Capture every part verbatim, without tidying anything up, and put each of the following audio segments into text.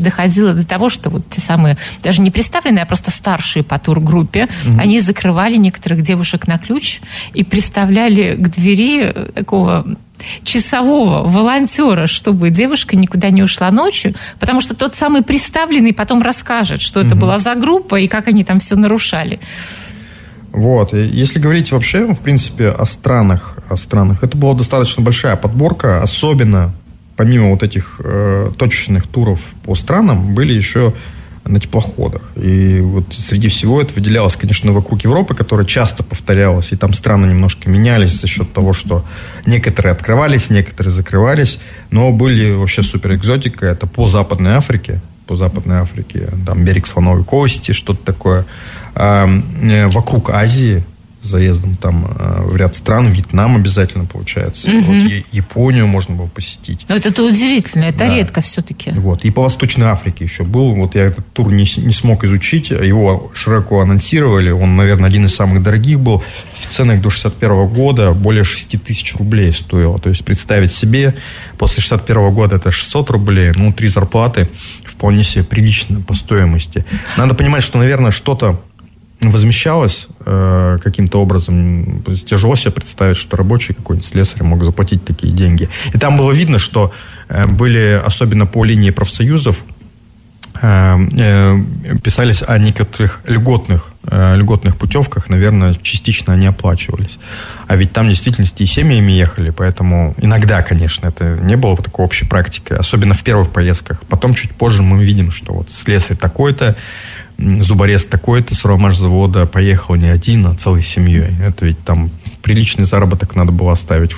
доходило до того, что вот те самые, даже не представленные, а просто старшие по тургруппе, mm-hmm. они закрывали некоторых девушек на ключ и приставляли к двери такого часового волонтера, чтобы девушка никуда не ушла ночью, потому что тот самый приставленный потом расскажет, что mm-hmm. это была за группа и как они там все нарушали. Вот. И если говорить вообще, в принципе, о странах, о странах, это была достаточно большая подборка, особенно помимо вот этих э, точечных туров по странам, были еще на теплоходах. И вот среди всего это выделялось, конечно, вокруг Европы, которая часто повторялась, и там страны немножко менялись за счет того, что некоторые открывались, некоторые закрывались, но были вообще суперэкзотика, это по Западной Африке, по Западной Африке, там берег Слоновой Кости, что-то такое. А, э, вокруг Азии, с заездом там э, в ряд стран, Вьетнам обязательно получается. Угу. Вот, Японию можно было посетить. Но это, это удивительно, это да. редко все-таки. Вот. И по Восточной Африке еще был. Вот я этот тур не, не смог изучить, его широко анонсировали. Он, наверное, один из самых дорогих был. В ценах до шестьдесят первого года более шесть тысяч рублей стоило. То есть представить себе, после шестьдесят первого года это шестьсот рублей, ну, три зарплаты, вполне себе прилично по стоимости. Надо понимать, что, наверное, что-то возмещалось э, каким-то образом. Тяжело себе представить, что рабочий какой-нибудь слесарь мог заплатить такие деньги. И там было видно, что э, были, особенно по линии профсоюзов, э, э, писались о некоторых льготных, э, льготных путевках, наверное, частично они оплачивались. А ведь там в действительности и семьями ехали, поэтому иногда, конечно, это не было такой общей практики, особенно в первых поездках. Потом чуть позже мы видим, что вот слесарь такой-то, зуборез такой-то с Ромашзавода поехал не один, а целой семьей. Это ведь там приличный заработок надо было оставить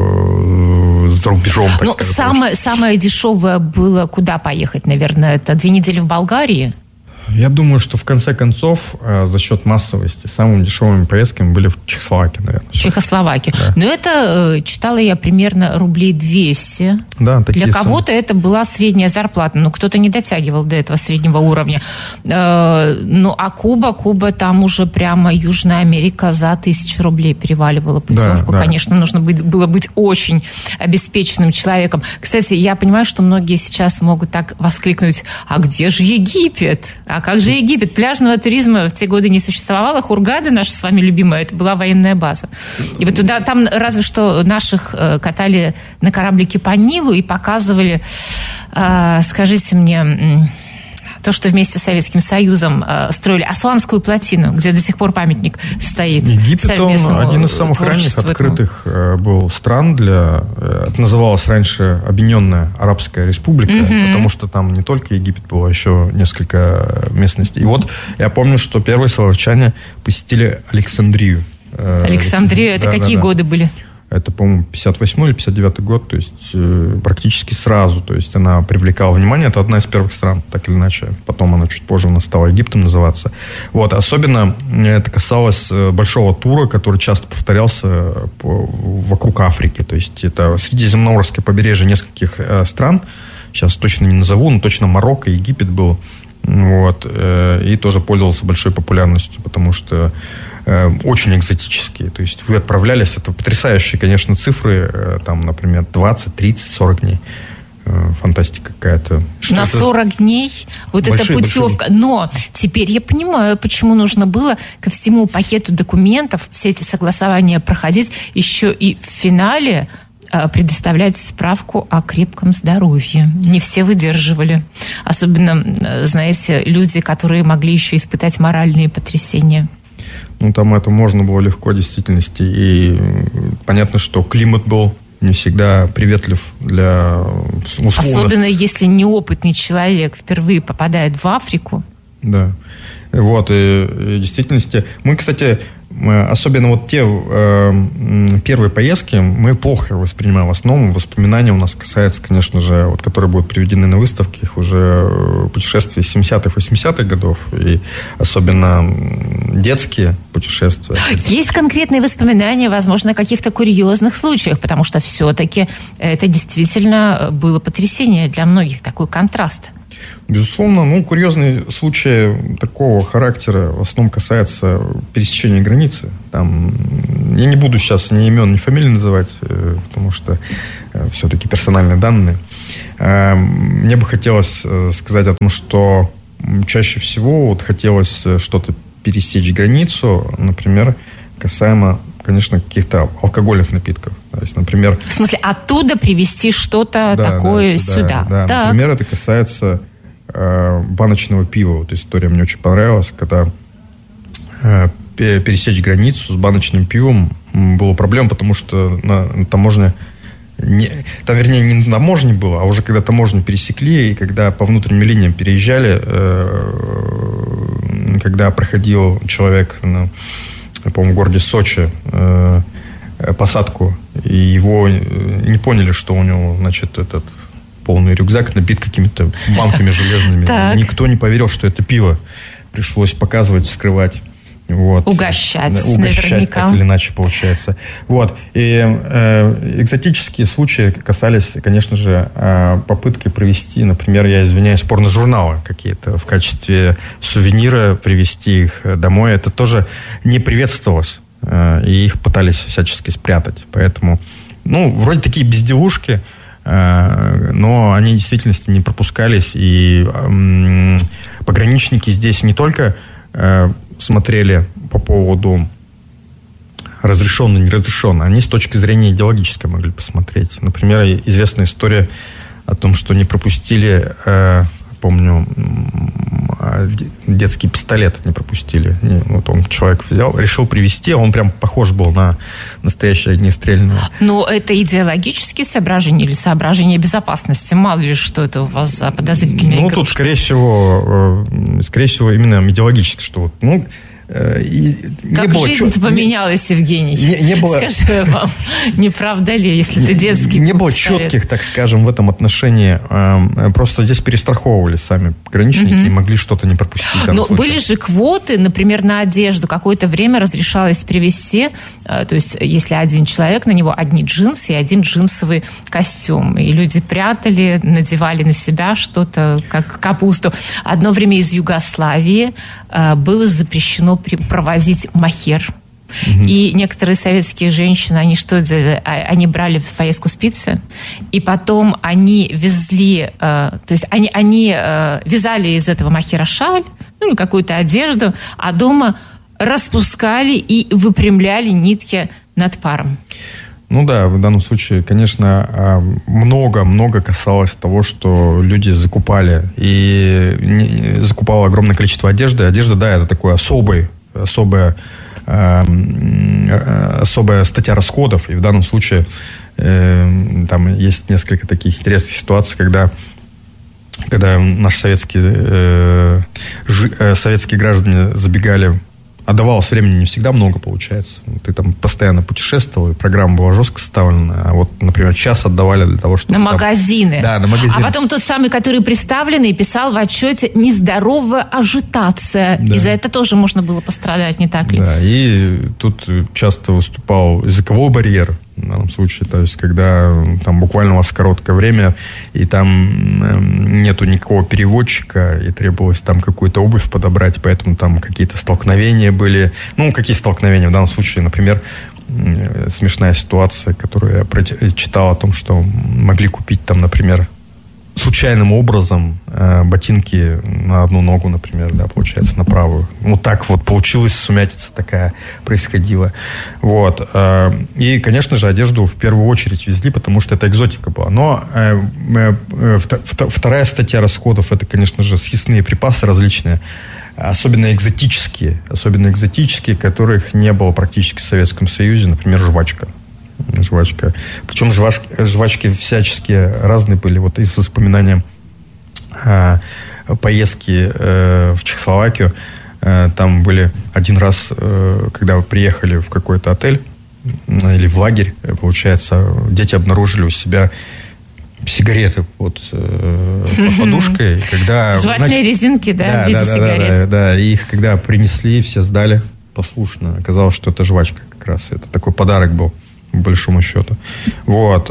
э, за рубежом, так ну, сказать. Самое, самое дешевое было куда поехать, наверное, это две недели в Болгарии? Я думаю, что в конце концов, э, за счет массовости, самыми дешевыми поездками были в Чехословакии, наверное. Чехословакии. Да. Но это, э, читала я, примерно рублей двести. Да, такие Для кого-то суммы. это была средняя зарплата, но кто-то не дотягивал до этого среднего уровня. Э, ну, а Куба, Куба там уже прямо Южная Америка за тысячу рублей переваливала путевку. Да, да. Конечно, нужно быть, было быть очень обеспеченным человеком. Кстати, я понимаю, что многие сейчас могут так воскликнуть: а где же Египет? А как же Египет? Пляжного туризма в те годы не существовало. Хургада, наша с вами любимая, это была военная база. И вот туда, там разве что наших э, катали на кораблике по Нилу и показывали, э, скажите мне, то, что вместе с Советским Союзом э, строили Асуанскую плотину, где до сих пор памятник стоит. Египет, он один из самых ранних открытых э, был стран для... Э, это называлось раньше Объединенная Арабская Республика, mm-hmm. потому что там не только Египет было, а еще несколько местностей. И вот я помню, что первые славянчане посетили Александрию. Э, Александрию, это да, какие да, да. годы были? Это, по-моему, пятьдесят восьмой или пятьдесят девятый год, то есть э, практически сразу. То есть она привлекала внимание. Это одна из первых стран, так или иначе. Потом она чуть позже у нас стала Египтом называться. Вот. Особенно это касалось большого тура, который часто повторялся по, вокруг Африки. То есть это средиземноморское побережье нескольких э, стран. Сейчас точно не назову, но точно Марокко, Египет был. Вот. Э, и тоже пользовался большой популярностью, потому что очень экзотические. То есть вы отправлялись, это потрясающие, конечно, цифры, там, например, двадцать, тридцать, сорок дней. Фантастика какая-то. Что на сорок дней вот большие, эта путевка. Большие. Но теперь я понимаю, почему нужно было ко всему пакету документов, все эти согласования проходить, еще и в финале предоставлять справку о крепком здоровье. Не все выдерживали. Особенно, знаете, люди, которые могли еще испытать моральные потрясения. Ну, там это можно было легко, в действительности. И понятно, что климат был не всегда приветлив для условно. Особенно, если неопытный человек впервые попадает в Африку. Да. Вот. И, и в действительности... Мы, кстати, особенно вот те э, первые поездки мы плохо воспринимаем. В основном воспоминания у нас касаются, конечно же, вот, которые будут приведены на выставке, их уже путешествия семидесятых, восьмидесятых годов, и особенно детские путешествия. Есть конкретные воспоминания, возможно, о каких-то курьезных случаях, потому что все-таки это действительно было потрясение для многих, такой контраст. Безусловно, ну, курьезные случаи такого характера в основном касаются пересечения границы. Там, я не буду сейчас ни имен, ни фамилий называть, потому что все-таки персональные данные. Мне бы хотелось сказать о том, что чаще всего вот хотелось что-то пересечь границу, например, касаемо, конечно, каких-то алкогольных напитков. То есть, например... В смысле, оттуда привезти что-то да, такое да, сюда? Да, да. Например, это касается э, баночного пива. Вот история мне очень понравилась, когда э, пересечь границу с баночным пивом была проблема, потому что на, на таможне... Не, там, вернее, не на таможне было, а уже когда таможню пересекли, и когда по внутренним линиям переезжали, э, когда проходил человек... на по-моему, в городе Сочи э, посадку, и его не поняли, что у него, значит, этот полный рюкзак набит какими-то банками железными. Никто не поверил, что это пиво. Пришлось показывать, скрывать. Вот. Угощать, Угощать наверняка. Так или иначе получается. Вот. И э, экзотические случаи касались, конечно же, э, попытки провести, например, я извиняюсь, порножурналы какие-то в качестве сувенира, привезти их домой. Это тоже не приветствовалось. Э, и их пытались всячески спрятать. Поэтому, ну, вроде такие безделушки, э, но они в действительности не пропускались. И э, пограничники здесь не только... Э, смотрели по поводу разрешенно, неразрешенно. Они с точки зрения идеологической могли посмотреть. Например, известная история о том, что не пропустили, э, помню, детский пистолет не пропустили. Вот он, человек взял, решил привезти, он прям похож был на настоящее огнестрельное. Но это идеологические соображения или соображения безопасности? Мало ли, что это у вас за подозрительные Ну, игрушки? тут, скорее всего, скорее всего, именно идеологически, что вот, ну, И не как было жизнь-то чет... поменялась, Евгений? Не, не было... Скажи вам, не правда ли, если ты детский Не было пистолет? четких, так скажем, в этом отношении. Просто здесь перестраховывали сами пограничники mm-hmm. и могли что-то не пропустить. Но были же квоты, например, на одежду. Какое-то время разрешалось привезти, то есть если один человек, на него одни джинсы и один джинсовый костюм. И люди прятали, надевали на себя что-то, как капусту. Одно время из Югославии было запрещено провозить махер. Угу. И некоторые советские женщины, они что делали? Они брали в поездку спицы, и потом они везли, то есть они, они вязали из этого махера шаль, ну или какую-то одежду, а дома распускали и выпрямляли нитки над паром. Ну да, в данном случае, конечно, много-много касалось того, что люди закупали. И закупало огромное количество одежды. Одежда, да, это такой особый, особая, особая статья расходов. И в данном случае там есть несколько таких интересных ситуаций, когда, когда наши советские, советские граждане забегали. Отдавалось времени не всегда много, получается. Ты там постоянно путешествовал, и программа была жестко составлена. А вот, например, час отдавали для того, чтобы... На там... магазины. Да, на магазины. А потом тот самый, который представленный, писал в отчете «нездоровая ажитация». Да. И за это тоже можно было пострадать, не так ли? Да, и тут часто выступал языковой барьер. В данном случае, то есть, когда там буквально у вас короткое время, и там нету никакого переводчика, и требовалось там какую-то обувь подобрать, поэтому там какие-то столкновения были. Ну, какие столкновения? В данном случае, например, смешная ситуация, которую я прочитал о том, что могли купить там, например, случайным образом э, ботинки на одну ногу, например, да, получается, на правую. Вот так вот получилось, сумятица такая происходила. Вот. Э, и, конечно же, одежду в первую очередь везли, потому что это экзотика была. Но э, э, э, вторая статья расходов, это, конечно же, съестные припасы различные, особенно экзотические, особенно экзотические, которых не было практически в Советском Союзе, например, жвачка. Жвачка. Причем жвачки, жвачки всяческие разные были. Вот из воспоминания э, поездки э, в Чехословакию, э, там были один раз, э, когда вы приехали в какой-то отель э, или в лагерь, получается, дети обнаружили у себя сигареты под, э, под подушкой. Когда, жевательные резинки, да, да, в виде да, сигарет. Да, да, да, и их когда принесли, все сдали послушно. Оказалось, что это жвачка как раз. Это такой подарок был по большому счету. Вот.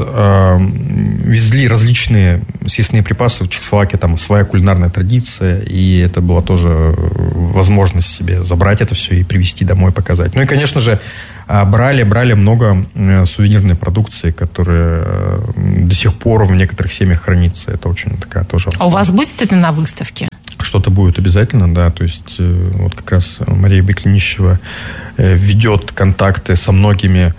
Везли различные съестные припасы. В Чехословакии там своя кулинарная традиция, и это была тоже возможность себе забрать это все и привезти домой, показать. Ну и, конечно же, брали, брали много сувенирной продукции, которая до сих пор в некоторых семьях хранится. Это очень такая тоже... А у вас будет это на выставке? Что-то будет обязательно, да. То есть вот как раз Мария Беклинищева ведет контакты со многими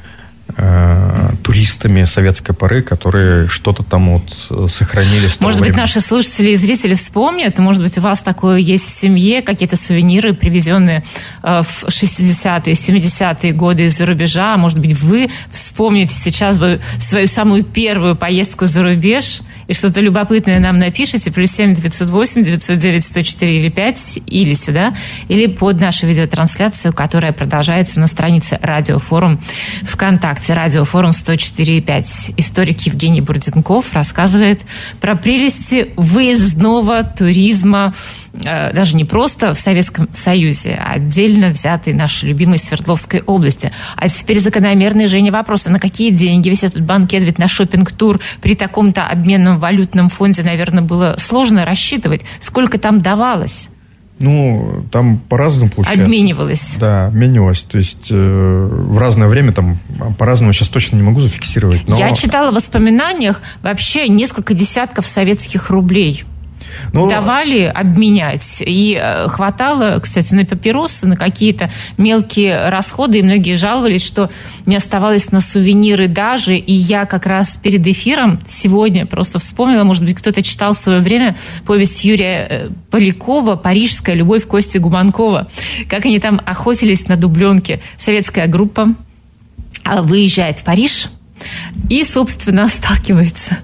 э, туристами советской поры, которые что-то там вот сохранили. Может быть, наши слушатели и зрители вспомнят, может быть, у вас такое есть в семье, какие-то сувениры, привезенные э, в шестидесятые, семидесятые годы из-за рубежа. Может быть, вы вспомните сейчас свою, свою самую первую поездку за рубеж и что-то любопытное нам напишите. Плюс семь девятьсот восемь девятьсот девять сто четыре или пять или сюда, или под нашу видеотрансляцию, которая продолжается на странице Радиофорум ВКонтакте. Радиофорум сто четыре и пять. Историк Евгений Бурденков рассказывает про прелести выездного туризма, э, даже не просто в Советском Союзе, а отдельно взятой нашей любимой Свердловской области. А теперь закономерный, Женя, вопрос: на какие деньги весь этот банкет? Ведь на шопинг-тур при таком-то обменном валютном фонде, наверное, было сложно рассчитывать. Сколько там давалось? Ну, там по-разному получается. Обменивалось. Да, обменивалось. То есть э, в разное время там по-разному, сейчас точно не могу зафиксировать. Но... Я читала в воспоминаниях вообще несколько десятков советских рублей. Ну, давали обменять. И хватало, кстати, на папиросы, на какие-то мелкие расходы. И многие жаловались, что не оставалось на сувениры даже. И я как раз перед эфиром сегодня просто вспомнила, может быть, кто-то читал в свое время повесть Юрия Полякова «Парижская любовь» Кости Гуманкова. Как они там охотились на дубленке. Советская группа выезжает в Париж и, собственно, сталкивается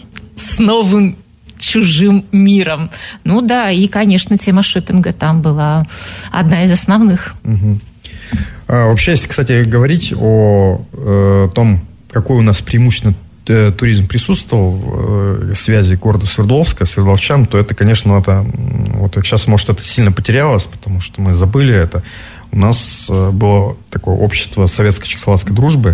с новым чужим миром. Ну да, и, конечно, тема шопинга там была одна из основных. Угу. А, вообще, если, кстати, говорить о э, том, какой у нас преимущественно туризм присутствовал в связи города Свердловска, свердловчан, то это, конечно, это, вот сейчас, может, это сильно потерялось, потому что мы забыли это. У нас было такое общество советско-чехословацкой дружбы,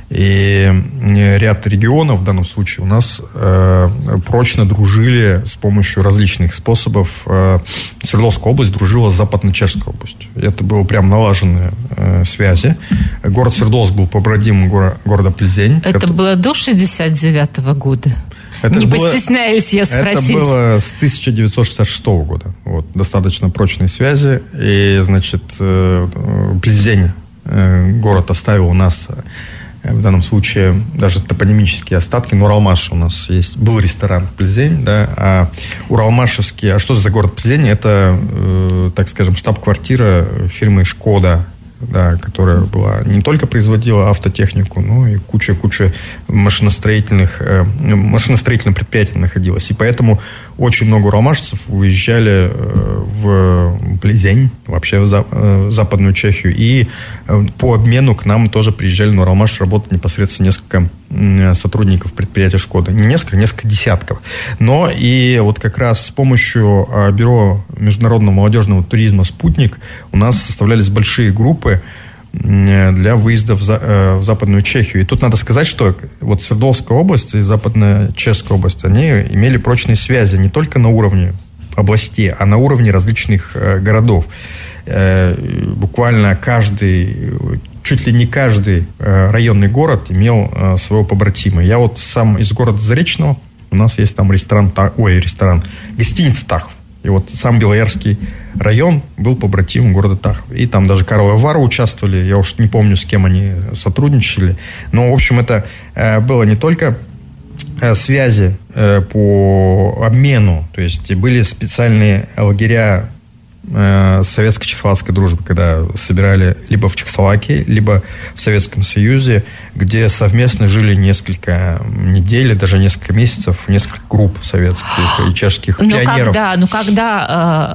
и ряд регионов в данном случае у нас э, прочно дружили с помощью различных способов. Э, Свердловская область дружила с Западно-Чешской областью. Это было прям налаженные э, связи. Город Свердловск был побратимом горо- города Пльзень. Это который... было до шестьдесят девятого года? Это Не было, постесняюсь я спросить. Это было с тысяча девятьсот шестьдесят шестого года. Вот, достаточно прочные связи. И, значит, э, Пльзень, э, город оставил у нас... В данном случае даже топонимические остатки. Но Уралмаш у нас есть. Был ресторан Пльзень, да, а Уралмашевский... А что за город Пльзень? Это, э, так скажем, штаб-квартира фирмы «Шкода», да, которая была не только производила автотехнику, но и куча-куча машиностроительных, э, машиностроительных предприятий находилась. И поэтому очень много уралмашцев уезжали э, в Пльзень, вообще в, за, э, в Западную Чехию. И э, по обмену к нам тоже приезжали на Уралмаш работать непосредственно несколько э, сотрудников предприятия «Шкода». Не несколько, несколько десятков. Но и вот как раз с помощью э, Бюро международного молодежного туризма «Спутник» у нас составлялись большие группы для выезда в, за, в Западную Чехию. И тут надо сказать, что вот Свердловская область и Западная Чешская область, они имели прочные связи не только на уровне областей, а на уровне различных э, городов. Э, буквально каждый, чуть ли не каждый э, районный город имел э, своего побратима. Я вот сам из города Заречного, у нас есть там ресторан, ой, ресторан, гостиница Тахов. И вот сам Белоярский район был побратимом города Тахов. И там даже Карловы Вары участвовали. Я уж не помню, с кем они сотрудничали. Но, в общем, это э, было не только э, связи э, по обмену. То есть были специальные лагеря э, советско-чехословацкой дружбы, когда собирали либо в Чехословакии, либо в Советском Союзе, где совместно жили несколько недель, даже несколько месяцев, несколько групп советских и чешских но пионеров. Когда, ну, когда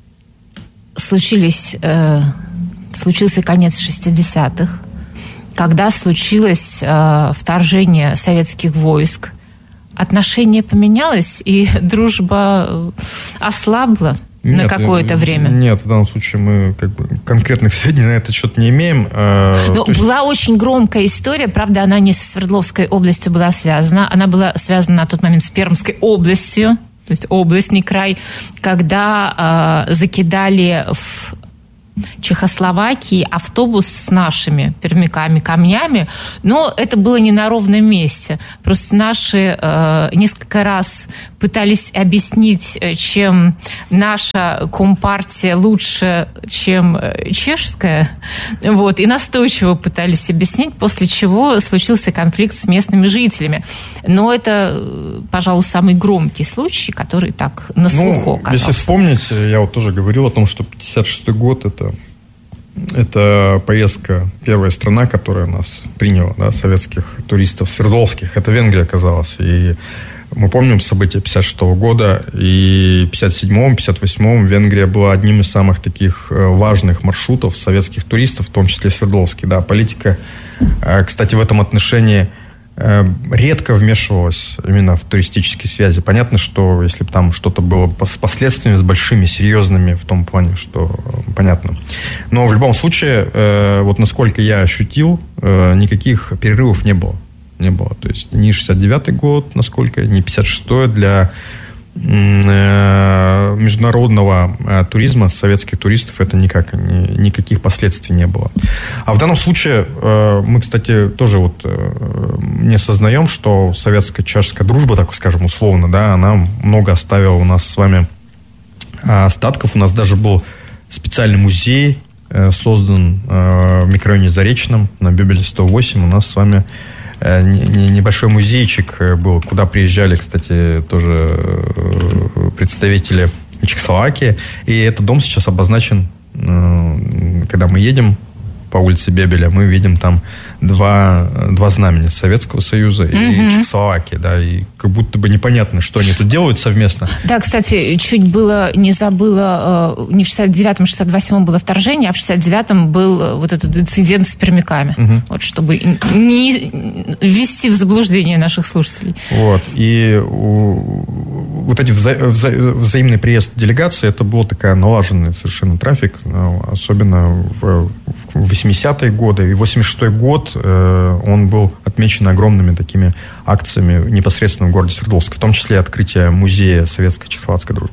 э, случились, э, случился конец шестидесятых, когда случилось э, вторжение советских войск, отношение поменялось, и дружба ослабла. Нет, на какое-то время? Нет, в данном случае мы как бы конкретных сведений на этот счет не имеем. Но есть... была очень громкая история, правда, она не с Свердловской областью была связана, она была связана на тот момент с Пермской областью, то есть область, не край, когда э, закидали в Чехословакии автобус с нашими пермяками, камнями, но это было не на ровном месте. Просто наши э, несколько раз пытались объяснить, чем наша компартия лучше, чем чешская, вот, и настойчиво пытались объяснить, после чего случился конфликт с местными жителями. Но это, пожалуй, самый громкий случай, который так на слуху ну, оказался. Если вспомнить, я вот тоже говорил о том, что пятьдесят шестой год это Это поездка, первая страна, которая нас приняла, да, советских туристов, свердловских. Это Венгрия оказалась. И мы помним события пятьдесят шестого года. И в пятьдесят седьмом, пятьдесят восьмом Венгрия была одним из самых таких важных маршрутов советских туристов, в том числе свердловских. Да, политика, кстати, в этом отношении редко вмешивалась именно в туристические связи. Понятно, что если бы там что-то было с последствиями, с большими, серьезными, в том плане, что понятно. Но в любом случае, вот насколько я ощутил, никаких перерывов не было. Не было. То есть ни шестьдесят девятый год, насколько, ни пятьдесят шестой для международного туризма, советских туристов, это никак, ни, никаких последствий не было. А в данном случае мы, кстати, тоже вот не осознаем, что советско-чешская дружба, так скажем, условно, да, она много оставила у нас с вами остатков. У нас даже был специальный музей, создан в микрорайоне Заречном, на Бебеля сто восемь. У нас с вами небольшой музейчик был, куда приезжали, кстати, тоже представители Чехословакии. И этот дом сейчас обозначен, когда мы едем по улице Бебеля, мы видим там два, два знамени Советского Союза и mm-hmm. Чехословакии, да, и как будто бы непонятно, что они тут делают совместно. Да, кстати, чуть было не забыла, не в шестьдесят девятом, шестьдесят восьмом было вторжение, а в шестьдесят девятом был вот этот инцидент с пермяками, mm-hmm. вот, чтобы не ввести в заблуждение наших слушателей. Вот, и у, вот эти вза, вза, взаимный приезд делегации, это был такой налаженный совершенно трафик, особенно в, в восьмидесятые годы, и восемьдесят шестой год э, он был отмечен огромными такими акциями непосредственно в городе Свердловске, в том числе открытие музея советской чехословацкой дружбы.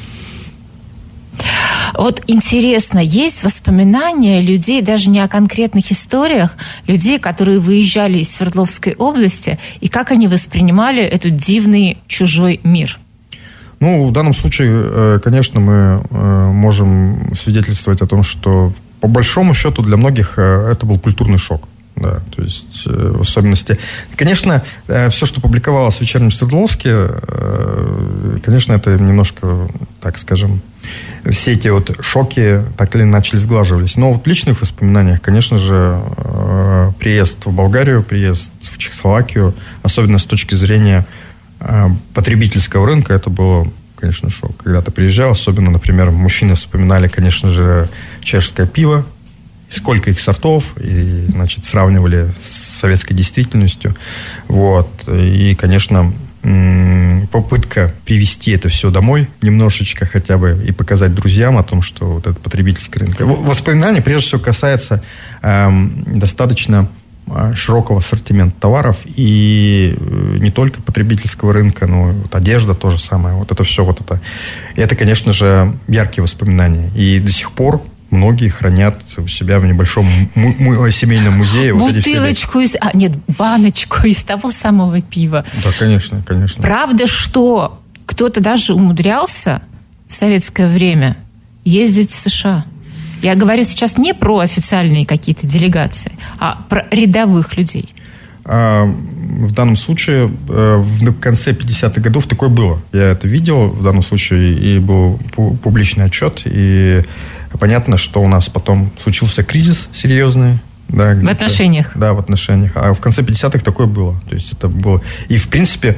Вот интересно, есть воспоминания людей, даже не о конкретных историях, людей, которые выезжали из Свердловской области, и как они воспринимали этот дивный чужой мир? Ну, в данном случае, конечно, мы можем свидетельствовать о том, что по большому счету для многих это был культурный шок. Да, то есть в особенности... Конечно, все, что публиковалось в «Вечернем Свердловске», конечно, это немножко, так скажем, все эти вот шоки так или иначе сглаживались. Но вот в личных воспоминаниях, конечно же, приезд в Болгарию, приезд в Чехословакию, особенно с точки зрения потребительского рынка, это было, конечно, шок. Когда ты приезжал, особенно, например, мужчины вспоминали, конечно же, чешское пиво, сколько их сортов, и, значит, сравнивали с советской действительностью. Вот. И, конечно, попытка привести это все домой немножечко хотя бы и показать друзьям о том, что вот этот потребительский рынок. Воспоминания, прежде всего, касается э, достаточно широкого ассортимента товаров и не только потребительского рынка, но и вот одежда то же самое. Вот это все вот это. И это, конечно же, яркие воспоминания. И до сих пор многие хранят у себя в небольшом му- му- семейном музее. Бутылочку вот из... А, нет, баночку из того самого пива. Да, конечно, конечно. Правда, что кто-то даже умудрялся в советское время ездить в США? Я говорю сейчас не про официальные какие-то делегации, а про рядовых людей. А, в данном случае в конце пятидесятых годов такое было. Я это видел в данном случае, и был публичный отчет, и понятно, что у нас потом случился кризис серьезный. Да, в отношениях. Да, в отношениях. А в конце пятидесятых такое было. То есть это было... И, в принципе,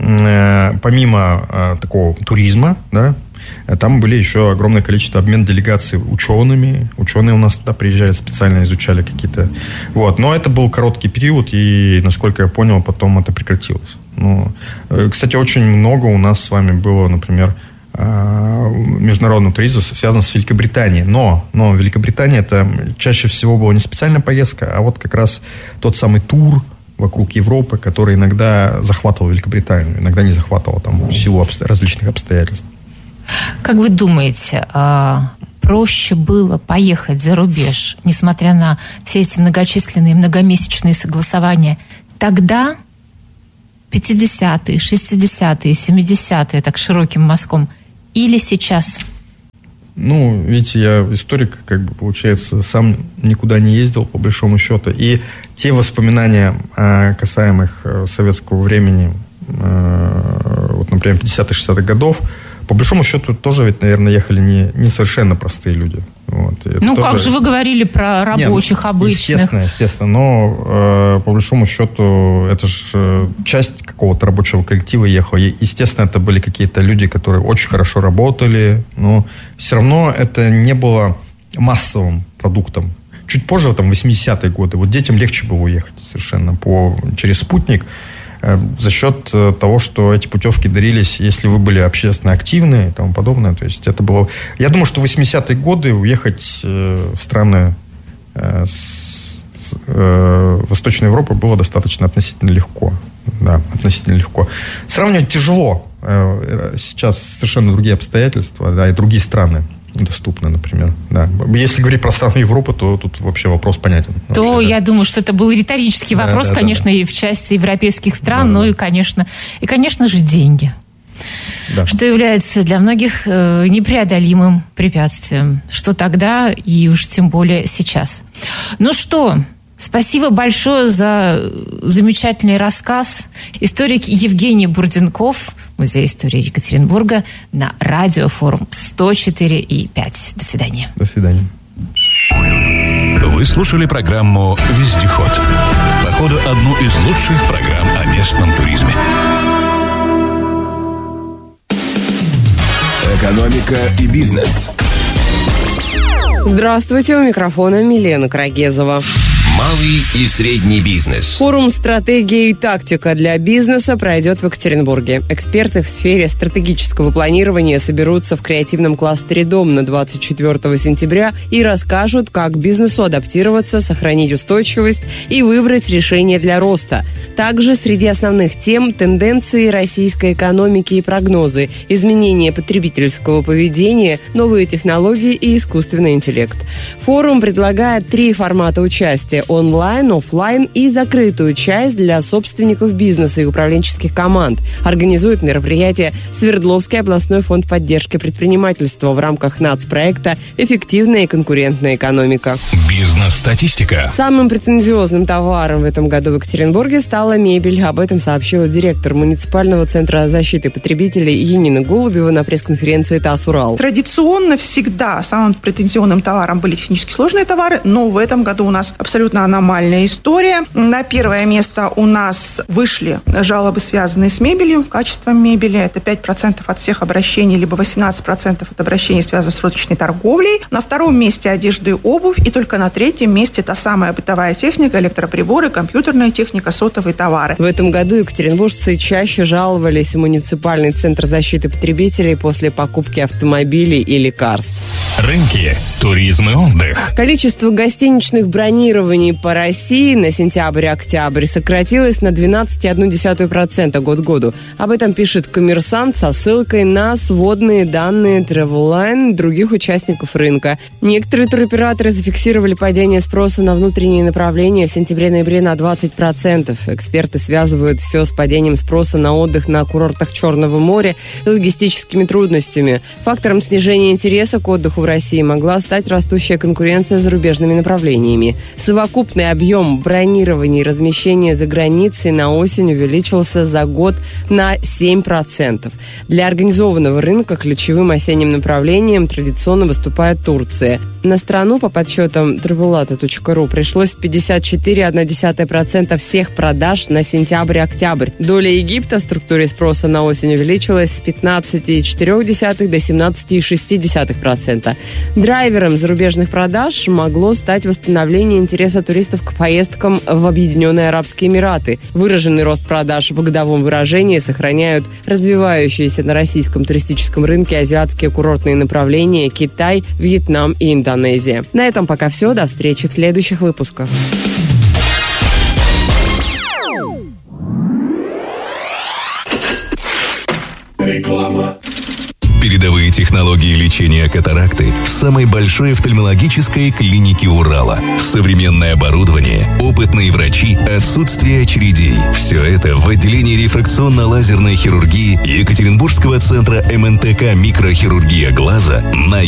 помимо такого туризма, да, там были еще огромное количество обмен делегаций учеными. Ученые у нас туда приезжали, специально изучали какие-то... Вот. Но это был короткий период, и, насколько я понял, потом это прекратилось. Ну, кстати, очень много у нас с вами было, например, международного туризма связано с Великобританией. Но, но Великобритания это чаще всего была не специальная поездка, а вот как раз тот самый тур вокруг Европы, который иногда захватывал Великобританию, иногда не захватывал там, в силу обсто- различных обстоятельств. Как вы думаете, проще было поехать за рубеж, несмотря на все эти многочисленные многомесячные согласования, тогда, пятидесятые, шестидесятые, семидесятые, так широким мазком, или сейчас? Ну, видите, я историк, как бы, получается, сам никуда не ездил, по большому счету. И те воспоминания, касаемых советского времени, вот, например, пятидесятых-шестидесятых годов, по большому счету, тоже ведь, наверное, ехали не, не совершенно простые люди. Вот. Ну, тоже... как же вы говорили про рабочих, Нет, обычных? Естественно, естественно. Но, э, по большому счету, это же часть какого-то рабочего коллектива ехала. И, естественно, это были какие-то люди, которые очень хорошо работали. Но все равно это не было массовым продуктом. Чуть позже, там, в восьмидесятые годы, вот детям легче было уехать совершенно по, через спутник. За счет того, что эти путевки дарились, если вы были общественно активны и тому подобное. То есть это было... Я думаю, что в восьмидесятые годы уехать в страны с, с, э, Восточной Европы было достаточно относительно легко. Да, относительно легко. Сравнивать тяжело. Сейчас совершенно другие обстоятельства, да, и другие страны доступны, например. Да. Если говорить про страны Европы, то тут вообще вопрос понятен. То вообще, я да. думаю, что это был риторический да, вопрос, да, конечно, да, да. и в части европейских стран, да, ну да. и, конечно, и, конечно же, деньги. Да. Что является для многих э, непреодолимым препятствием. Что тогда и уж тем более сейчас. Ну что... Спасибо большое за замечательный рассказ. Историк Евгений Бурденков, Музей истории Екатеринбурга, на радиофорум сто четыре и пять. До свидания. До свидания. Вы слушали программу «Вездеход». Походу, одну из лучших программ о местном туризме. Экономика и бизнес. Здравствуйте, у микрофона Милена Крагезова. Малый и средний бизнес. Форум «Стратегия и тактика для бизнеса» пройдет в Екатеринбурге. Эксперты в сфере стратегического планирования соберутся в креативном кластере «Дом» на двадцать четвёртого сентября и расскажут, как бизнесу адаптироваться, сохранить устойчивость и выбрать решение для роста. Также среди основных тем – тенденции российской экономики и прогнозы, изменения потребительского поведения, новые технологии и искусственный интеллект. Форум предлагает три формата участия – онлайн, офлайн и закрытую часть для собственников бизнеса и управленческих команд. Организует мероприятие Свердловский областной фонд поддержки предпринимательства в рамках нацпроекта «Эффективная и конкурентная экономика». Бизнес-статистика. Самым претензиозным товаром в этом году в Екатеринбурге стала мебель. Об этом сообщила директор муниципального центра защиты потребителей Янина Голубева на пресс-конференции ТАСС «Урал». Традиционно всегда самым претензионным товаром были технически сложные товары, но в этом году у нас абсолютно аномальная история. На первое место у нас вышли жалобы, связанные с мебелью, качеством мебели. Это пять процентов от всех обращений, либо восемнадцать процентов от обращений, связанных с розничной торговлей. На втором месте одежда и обувь. И только на третьем месте та самая бытовая техника, электроприборы, компьютерная техника, сотовые товары. В этом году екатеринбуржцы чаще жаловались в муниципальный центр защиты потребителей после покупки автомобилей и лекарств. Рынки, туризм и отдых. Количество гостиничных бронирований по России на сентябрь-октябрь сократилось на двенадцать целых одна десятая процента год к году. Об этом пишет «Коммерсант» со ссылкой на сводные данные Travelline других участников рынка. Некоторые туроператоры зафиксировали падение спроса на внутренние направления в сентябре-ноябре на двадцать процентов. Эксперты связывают все с падением спроса на отдых на курортах Черного моря и логистическими трудностями. Фактором снижения интереса к отдыху в России могла стать растущая конкуренция с зарубежными направлениями. Совокупный объем бронирования и размещения за границей на осень увеличился за год на семь процентов. Для организованного рынка ключевым осенним направлением традиционно выступает Турция. На страну, по подсчетам travelata точка ру, пришлось пятьдесят четыре целых одна десятая процента всех продаж на сентябрь-октябрь. Доля Египта в структуре спроса на осень увеличилась с пятнадцати целых четырёх десятых до семнадцати целых шести десятых процента. Драйвером зарубежных продаж могло стать восстановление интереса туристов к поездкам в Объединенные Арабские Эмираты. Выраженный рост продаж в годовом выражении сохраняют развивающиеся на российском туристическом рынке азиатские курортные направления Китай, Вьетнам и Индонезия. На этом пока все. До встречи в следующих выпусках. Реклама. Передовые технологии лечения катаракты в самой большой офтальмологической клинике Урала. Современное оборудование, опытные врачи, отсутствие очередей. Все это в отделении рефракционно-лазерной хирургии Екатеринбургского центра эм эн тэ ка «Микрохирургия глаза» на